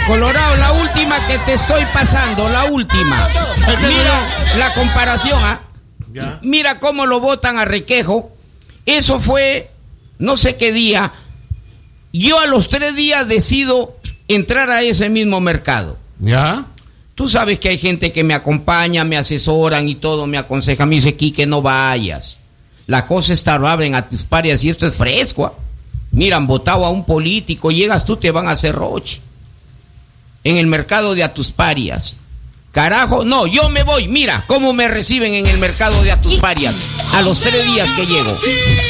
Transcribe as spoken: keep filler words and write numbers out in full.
Colorado, la última que te estoy pasando, la última. Mira la comparación, ¿ah? ¿eh? Mira cómo lo botan a Requejo. Eso fue, no sé qué día. Yo a los tres días decido entrar a ese mismo mercado. ¿Ya? Tú sabes que hay gente que me acompaña, me asesoran y todo, me aconseja, me dice, Quique, no vayas. La cosa está brava en Atusparias y esto es fresco. ¿eh? Mira, han votado a un político, llegas tú, te van a hacer roche. En el mercado de Atusparias. Carajo, no, yo me voy. Mira cómo me reciben en el mercado de Atusparias a los tres días que llego.